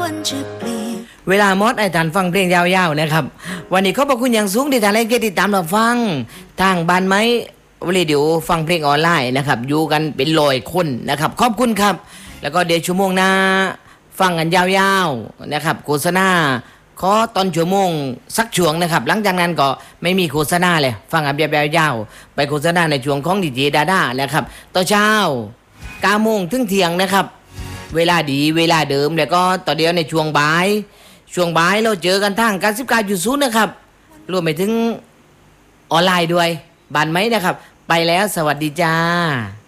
วันจะเปลี่ยนเวลาหมดไอ้ท่านฟังเพลงยาวๆนะครับวันนี้ขอบพระคุณอย่างสูงที่ท่านได้ติดตามรับฟังทางบ้านไม้วิดีโอฟังเพลงออนไลน์นะครับอยู่กันเป็น100 คนนะครับขอบคุณครับแล้วก็เดี๋ยวชั่วโมงหน้าฟังกันยาวๆนะครับโฆษณาขอตอนชั่วโมงสักช่วงนะครับหลังจากนั้นก็ไม่มีโฆษณาเลยฟังกันยาวๆไปโฆษณาในช่วงของดีเจดาด้านะครับตอนเช้า9 โมงถึงเที่ยงนะครับเวลาดีเวลาเดิมแล้วก็ต่อเดียวในช่วงบ่ายเราเจอกันทาง99.0นะครับรวมไปถึงออนไลน์ด้วยบ้านไหมนะครับไปแล้วสวัสดีจ้า